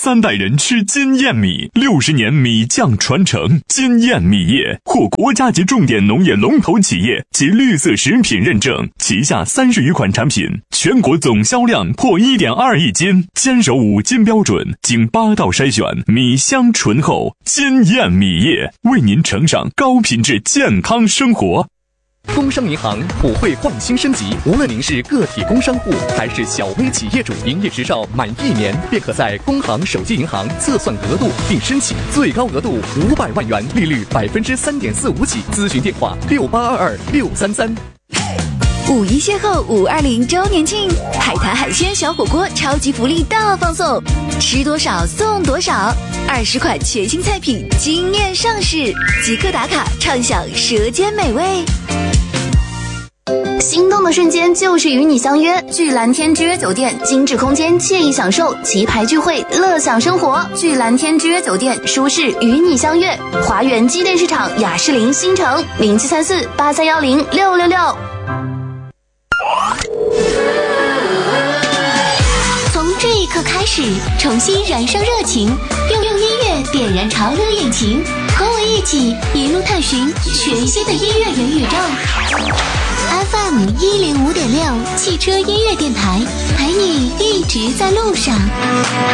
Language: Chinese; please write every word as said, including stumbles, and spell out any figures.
三代人吃金燕米，六十年米酱传承。金燕米业获国家级重点农业龙头企业及绿色食品认证，旗下三十余款产品，全国总销量破 一点二亿斤，坚守五金标准，经八道筛选，米香醇厚。金燕米业为您呈上高品质健康生活。 工商银行普惠换新升级，无论您是个体工商户还是小微企业主，营业执照满一年便可在工行手机银行测算额度并申请，最高额度五百万元，利率百分之三点四五起。咨询电话六八二二六三三。 五一邂逅五二零周年庆，海苔海鲜小火锅超级福利大放送，吃多少送多少，二十款全新菜品惊艳上市，即刻打卡畅享舌尖美味。 心动的瞬间就是与你相约，聚蓝天之约酒店，精致空间，惬意享受，棋牌聚会，乐享生活。聚蓝天之约酒店，舒适与你相约。华园机电市场雅士林新城零七三四八三幺零六六六。 从这一刻开始，重新燃烧热情，用用音乐点燃潮流引擎，和我一起一路探寻全新的音乐元宇宙。F M 一零五点六汽车音乐电台，陪你一直在路上。